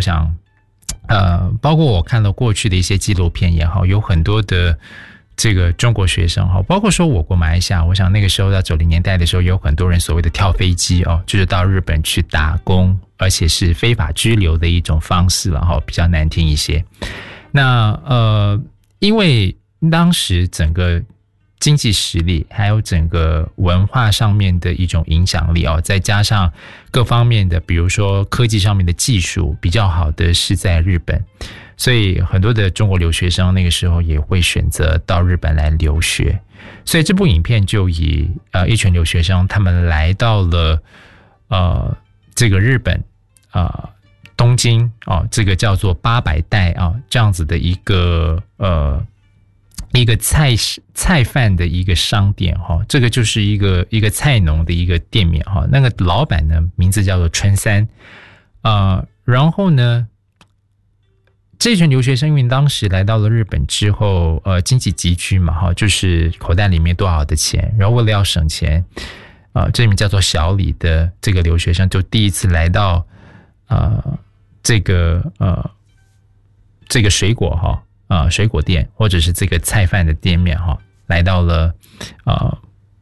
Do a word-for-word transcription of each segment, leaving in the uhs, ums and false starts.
想呃，包括我看了过去的一些纪录片也好，有很多的这个中国学生哈，包括说我国马来西亚，我想那个时候到九零年代的时候，有很多人所谓的跳飞机哦，就是到日本去打工，而且是非法居留的一种方式了哈，比较难听一些。那呃，因为当时整个经济实力还有整个文化上面的一种影响力哦，再加上各方面的，比如说科技上面的技术比较好的是在日本，所以很多的中国留学生那个时候也会选择到日本来留学。所以这部影片就以呃一群留学生他们来到了呃这个日本啊、呃、东京哦，这个叫做八百代啊这样子的一个呃。一个菜菜贩的一个商店哈，这个就是一个一个菜农的一个店面哈。那个老板呢，名字叫做春三，呃，然后呢，这群留学生因为当时来到了日本之后，呃，经济拮据嘛哈，就是口袋里面多少的钱，然后为了要省钱，呃，这名叫做小李的这个留学生就第一次来到呃这个呃这个水果哈。呃，水果店或者是这个菜贩的店面哈，来到了呃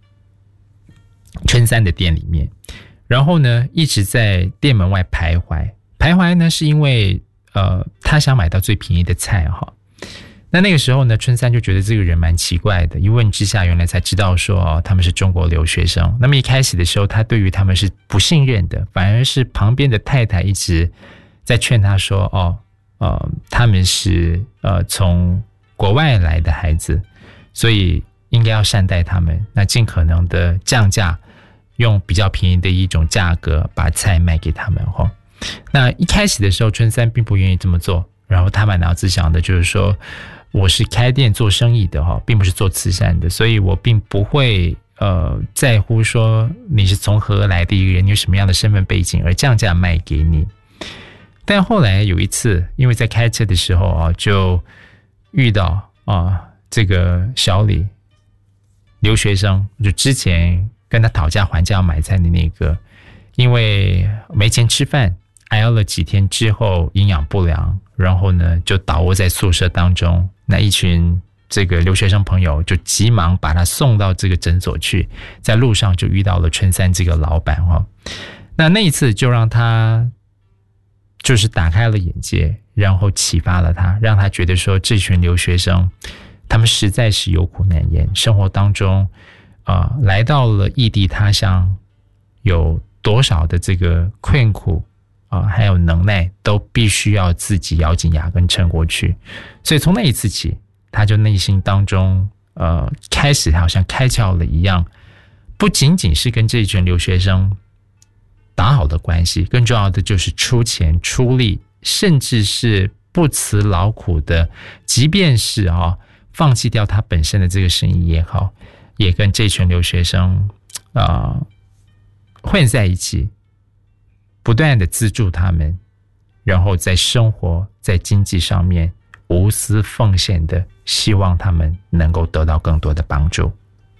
春三的店里面，然后呢一直在店门外徘徊，徘徊呢是因为呃他想买到最便宜的菜哈。那那个时候呢，春三就觉得这个人蛮奇怪的，一问之下，原来才知道说哦他们是中国留学生。那么一开始的时候，他对于他们是不信任的，反而是旁边的太太一直在劝他说哦。呃，他们是呃从国外来的孩子，所以应该要善待他们，那尽可能的降价，用比较便宜的一种价格把菜卖给他们哈。那一开始的时候，春三并不愿意这么做，然后他满脑子想的就是说，我是开店做生意的哈，并不是做慈善的，所以我并不会呃在乎说你是从何而来的一个人，你有什么样的身份背景而降价卖给你。但后来有一次，因为在开车的时候啊，就遇到啊这个小李留学生，就之前跟他讨价还价要买菜的那个，因为没钱吃饭，挨了几天之后营养不良，然后呢就倒卧在宿舍当中。那一群这个留学生朋友就急忙把他送到这个诊所去，在路上就遇到了春三这个老板哈。那那一次就让他。就是打开了眼界，然后启发了他，让他觉得说这群留学生他们实在是有苦难言，生活当中啊、呃，来到了异地他乡，有多少的这个困苦啊、呃，还有能耐都必须要自己咬紧牙根撑过去。所以从那一次起，他就内心当中呃开始好像开窍了一样，不仅仅是跟这群留学生打好的关系，更重要的就是出钱出力，甚至是不辞劳苦的，即便是啊、哦、放弃掉他本身的这个生意也好，也跟这群留学生啊、呃、混在一起，不断的资助他们，然后在生活在经济上面无私奉献的，希望他们能够得到更多的帮助。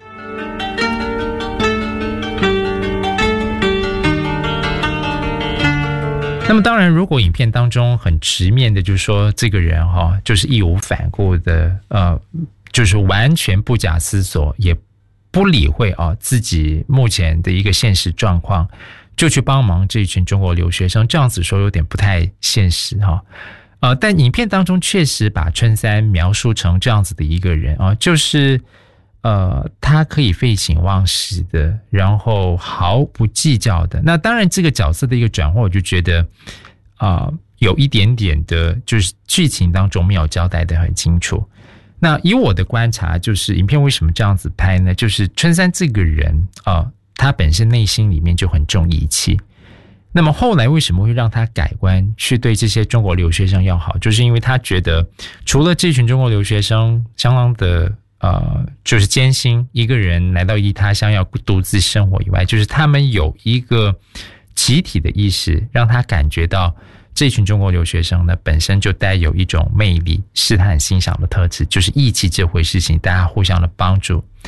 那么当然，如果影片当中很直面的，就是说这个人哈、哦，就是义无反顾的，呃，就是完全不假思索，也不理会啊、哦、自己目前的一个现实状况，就去帮忙这一群中国留学生，这样子说有点不太现实哈、哦。呃，但影片当中确实把春三描述成这样子的一个人啊、哦，就是。呃，他可以废寝忘食的，然后毫不计较的。那当然，这个角色的一个转换，我就觉得啊、呃，有一点点的，就是剧情当中没有交代的很清楚。那以我的观察，就是影片为什么这样子拍呢？就是春三这个人啊、呃，他本身内心里面就很重义气。那么后来为什么会让他改观，去对这些中国留学生要好？就是因为他觉得，除了这群中国留学生相当的。呃，就是艰辛一个人来到异他乡要独自生活以外，就是他们有一个集体的意识，让他感觉到这群中国留学生呢本身就带有一种魅力，是他很欣赏的特质，就是义气这回事情，大家互相的帮助。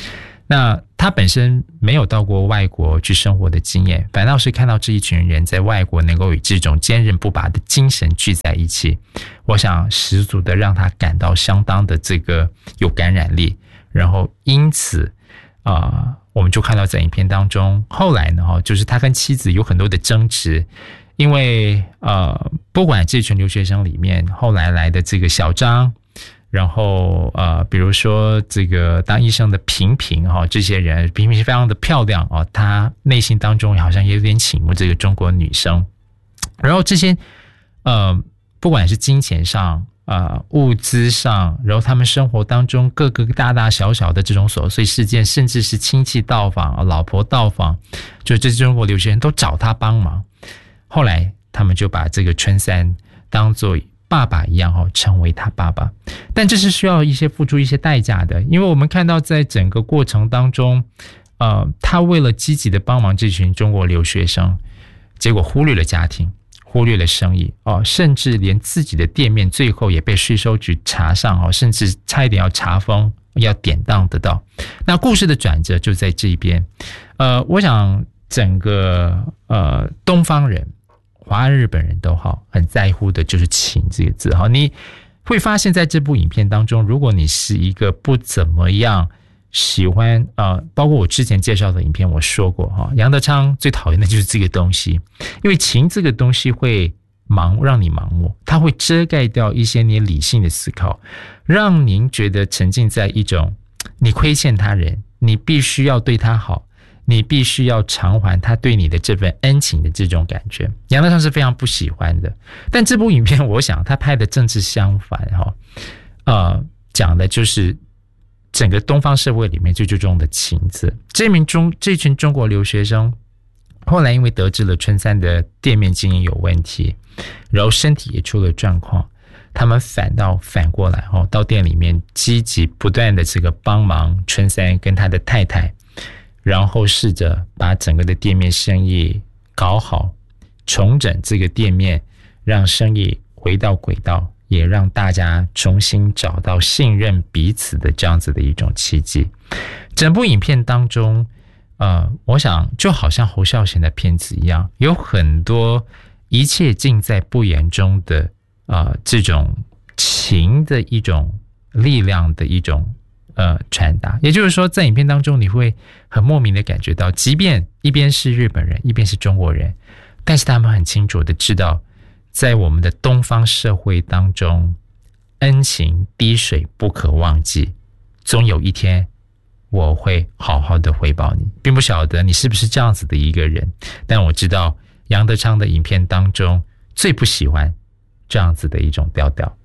那他本身没有到过外国去生活的经验，反倒是看到这一群人在外国能够与这种坚韧不拔的精神聚在一起，我想十足的让他感到相当的这个有感染力。然后因此啊、呃，我们就看到在影片当中，后来呢，就是他跟妻子有很多的争执，因为呃，不管这群留学生里面后来来的这个小张。然后呃，比如说这个当医生的平平哈、哦，这些人平平是非常的漂亮哦，她内心当中好像也有点倾慕这个中国女生。然后这些呃，不管是金钱上呃物资上，然后他们生活当中各个大大小小的这种琐碎事件，甚至是亲戚到访、老婆到访，就这些中国留学生都找他帮忙。后来他们就把这个春山当作爸爸一样哦，成为他爸爸，但这是需要一些付出一些代价的，因为我们看到在整个过程当中，呃，他为了积极的帮忙这群中国留学生，结果忽略了家庭，忽略了生意哦，甚至连自己的店面最后也被税收局查上哦，甚至差一点要查封，要典当得到。那故事的转折就在这一边，呃，我想整个呃东方人。华人日本人都好，很在乎的就是情这个字哈。你会发现在这部影片当中，如果你是一个不怎么样喜欢呃，包括我之前介绍的影片我说过哈，杨德昌最讨厌的就是这个东西，因为情这个东西会盲让你盲目，它会遮盖掉一些你理性的思考，让您觉得沉浸在一种你亏欠他人，你必须要对他好。你必须要偿还他对你的这份恩情的这种感觉，杨德昌是非常不喜欢的。但这部影片，我想他拍的正是相反哈，呃，讲的就是整个东方社会里面最注重的情字。这名中这群中国留学生，后来因为得知了春山的店面经营有问题，然后身体也出了状况，他们反倒反过来哈，到店里面积极不断的这个帮忙春山跟他的太太。然后试着把整个的店面生意搞好，重整这个店面，让生意回到轨道，也让大家重新找到信任彼此的这样子的一种契机。整部影片当中，呃，我想就好像侯孝贤的片子一样，有很多一切尽在不言中的呃这种情的一种力量的一种。呃，传达，也就是说，在影片当中，你会很莫名的感觉到，即便一边是日本人，一边是中国人，但是他们很清楚的知道，在我们的东方社会当中，恩情滴水不可忘记，总有一天我会好好的回报你。并不晓得你是不是这样子的一个人，但我知道杨德昌的影片当中最不喜欢这样子的一种调调。